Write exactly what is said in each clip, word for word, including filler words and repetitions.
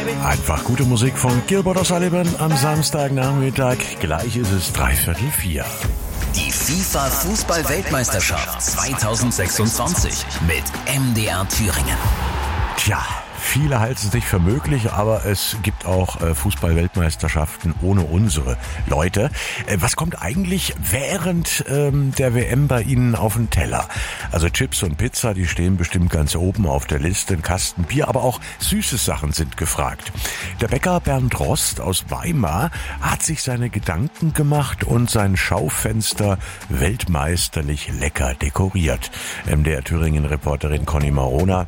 Einfach gute Musik von Gilbert O'Sullivan am Samstagnachmittag. Gleich ist es dreiviertel vier. Die FIFA-Fußball-Weltmeisterschaft zweitausendsechsundzwanzig mit M D R Thüringen. Tja, viele halten es nicht für möglich, aber es gibt auch äh, Fußball-Weltmeisterschaften ohne unsere Leute. Äh, was kommt eigentlich während ähm, der W M bei Ihnen auf den Teller? Also Chips und Pizza, die stehen bestimmt ganz oben auf der Liste. Ein Kasten Bier, aber auch süße Sachen sind gefragt. Der Bäcker Bernd Rost aus Weimar hat sich seine Gedanken gemacht und sein Schaufenster weltmeisterlich lecker dekoriert. M D R Thüringen-Reporterin Conny Marona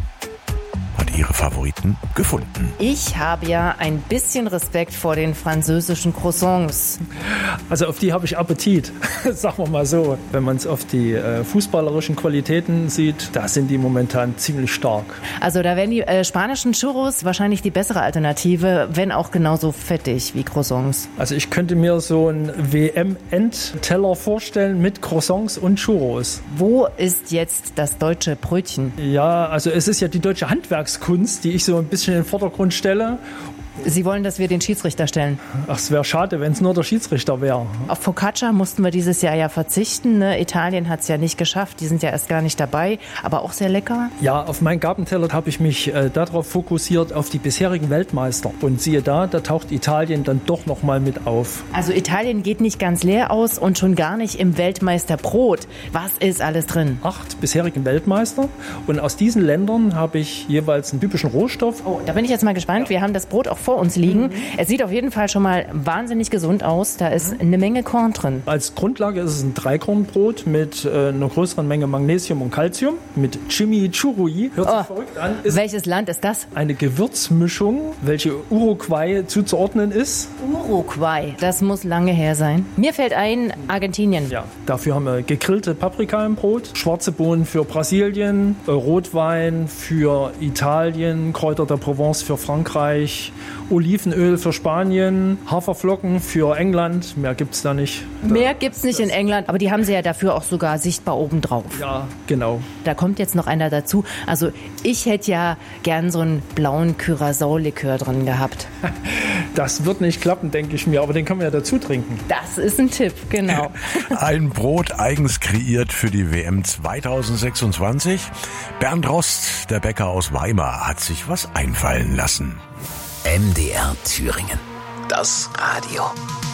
hat ihre Favoriten gefunden. Ich habe ja ein bisschen Respekt vor den französischen Croissants. Also auf die habe ich Appetit, sagen wir mal so. Wenn man es auf die äh, fußballerischen Qualitäten sieht, da sind die momentan ziemlich stark. Also da wären die äh, spanischen Churros wahrscheinlich die bessere Alternative, wenn auch genauso fettig wie Croissants. Also ich könnte mir so einen W M-Endteller vorstellen mit Croissants und Churros. Wo ist jetzt das deutsche Brötchen? Ja, also es ist ja die deutsche Handwerkskunst, die ich so ein bisschen in den Vordergrund stelle. Sie wollen, dass wir den Schiedsrichter stellen? Ach, es wäre schade, wenn es nur der Schiedsrichter wäre. Auf Focaccia mussten wir dieses Jahr ja verzichten. Ne? Italien hat es ja nicht geschafft. Die sind ja erst gar nicht dabei, aber auch sehr lecker. Ja, auf meinen Gartenteller habe ich mich äh, darauf fokussiert, auf die bisherigen Weltmeister. Und siehe da, da taucht Italien dann doch noch mal mit auf. Also Italien geht nicht ganz leer aus und schon gar nicht im Weltmeisterbrot. Was ist alles drin? Acht bisherigen Weltmeister. Und aus diesen Ländern habe ich jeweils einen typischen Rohstoff. Oh, da bin ich jetzt mal gespannt. Wir haben das Brot auch vor uns liegen. Mhm. Es sieht auf jeden Fall schon mal wahnsinnig gesund aus. Da ist eine Menge Korn drin. Als Grundlage ist es ein Dreikornbrot mit äh, einer größeren Menge Magnesium und Calcium, mit Chimichurri. Hört sich oh, verrückt an. Ist welches Land ist das? Eine Gewürzmischung, welche Uruguay zuzuordnen ist. Uruguay, das muss lange her sein. Mir fällt ein, Argentinien. Ja, dafür haben wir gegrillte Paprika im Brot, schwarze Bohnen für Brasilien, äh, Rotwein für Italien, Kräuter der Provence für Frankreich, Olivenöl für Spanien, Haferflocken für England. Mehr gibt's da nicht. Da Mehr gibt's nicht in England, aber die haben sie ja dafür auch sogar sichtbar oben drauf. Ja, genau. Da kommt jetzt noch einer dazu. Also ich hätte ja gern so einen blauen Curacao-Likör drin gehabt. Das wird nicht klappen, denke ich mir, aber den können wir ja dazu trinken. Das ist ein Tipp, genau. Ein Brot eigens kreiert für die W M zweitausendsechsundzwanzig. Bernd Rost, der Bäcker aus Weimar, hat sich was einfallen lassen. M D R Thüringen. Das Radio.